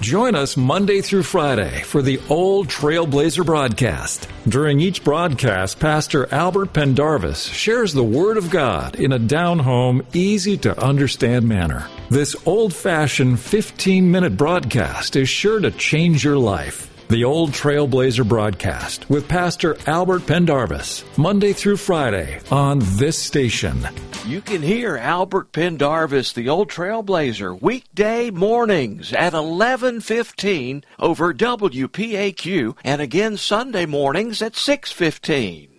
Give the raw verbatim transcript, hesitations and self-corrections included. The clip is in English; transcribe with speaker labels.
Speaker 1: Join us Monday through Friday for the Old Trailblazer broadcast. During each broadcast, Pastor Albert Pendarvis shares the Word of God in a down-home, easy-to-understand manner. This old-fashioned fifteen-minute broadcast is sure to change your life. The Old Trailblazer broadcast with Pastor Albert Pendarvis, Monday through Friday on this station.
Speaker 2: You can hear Albert Pendarvis, the Old Trailblazer, weekday mornings at eleven fifteen over W P A Q and again Sunday mornings at six fifteen.